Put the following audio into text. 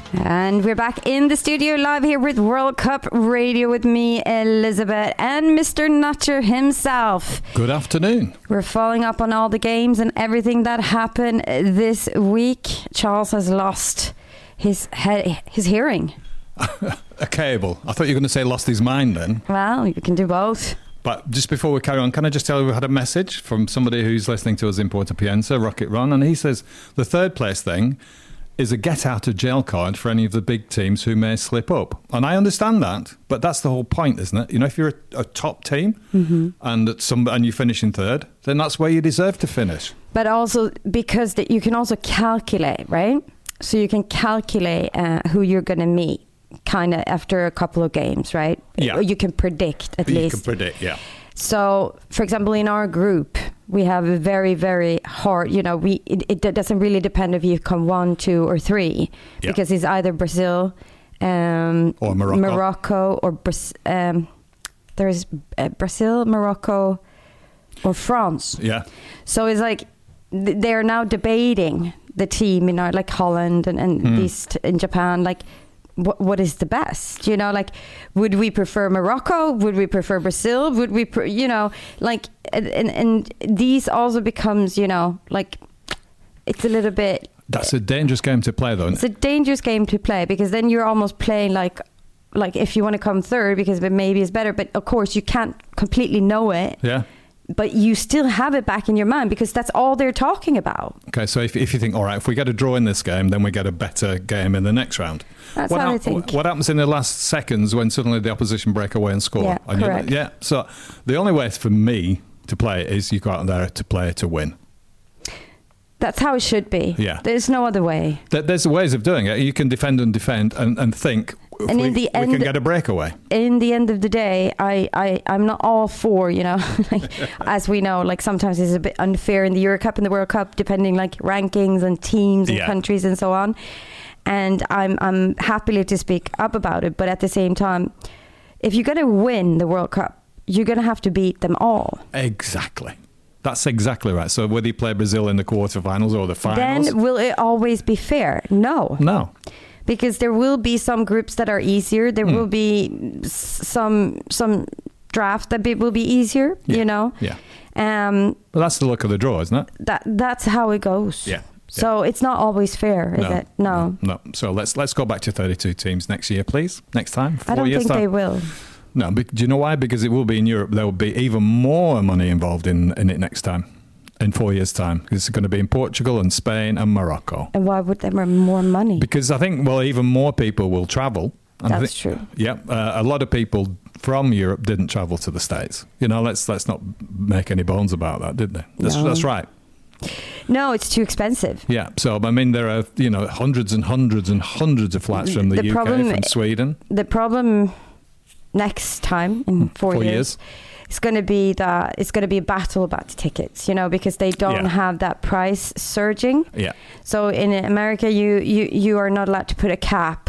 And we're back in the studio live here with World Cup Radio with me, Elizabeth, and Mr. Nutcher himself. Good afternoon. We're following up on all the games and everything that happened this week. Charles has lost his hearing. A cable. I thought you were going to say lost his mind then. Well, you can do both. But just before we carry on, can I just tell you we had a message from somebody who's listening to us in Puerto Piensa, Rocket Ron, and he says the third place thing is a get out of jail card for any of the big teams who may slip up. And I understand that, but that's the whole point, isn't it? You know, if you're a top team and you finish in third, then that's where you deserve to finish. But also because you can also calculate, right? So you can calculate who you're going to meet kind of after a couple of games, right? Yeah. You can predict at least. You can predict, yeah. So, for example, in our group, we have a very, very hard, you know, it doesn't really depend if you come 1, 2 or 3 because it's either Brazil or Morocco or there's Brazil, Morocco or France. Yeah. So it's like they're now debating the team, you know, like Holland and these in Japan, like what is the best, you know, like would we prefer Morocco, would we prefer Brazil, would we you know, like and these also becomes, you know, like it's a little bit, that's a dangerous game to play though. It's a dangerous game to play because then you're almost playing like if you want to come third because maybe it's better, but of course you can't completely know it. Yeah. But you still have it back in your mind because that's all they're talking about. Okay, so if you think, all right, if we get a draw in this game, then we get a better game in the next round. That's how I think. What happens in the last seconds when suddenly the opposition break away and score? Yeah, and correct. So the only way for me to play is you go out there to play to win. That's how it should be. Yeah. There's no other way. There's ways of doing it. You can defend and think we can get a breakaway. In the end of the day, I'm not all for, you know, like, as we know, like sometimes it's a bit unfair in the Euro Cup and the World Cup, depending like rankings and teams and countries and so on. And I'm happily to speak up about it. But at the same time, if you're going to win the World Cup, you're going to have to beat them all. Exactly. That's exactly right. So whether you play Brazil in the quarterfinals or the finals, then will it always be fair? No. Because there will be some groups that are easier. There will be some draft that will be easier, you know. Yeah. But that's the luck of the draw, isn't it? That's how it goes. Yeah. So it's not always fair, is it? No. So let's go back to 32 teams next year, please. Next time. I don't think they will. No, do you know why? Because it will be in Europe. There will be even more money involved in it next time, in 4 years' time. It's going to be in Portugal and Spain and Morocco. And why would there be more money? Because I think, even more people will travel. And that's true. Yeah, a lot of people from Europe didn't travel to the States. You know, let's not make any bones about that, did they? That's right. No, it's too expensive. Yeah, so I mean, there are hundreds and hundreds and hundreds of flights from the UK, from Sweden. The problem next time in 4 years, it's going to be a battle about the tickets, you know, because they don't have that price surging. Yeah. So in America, you are not allowed to put a cap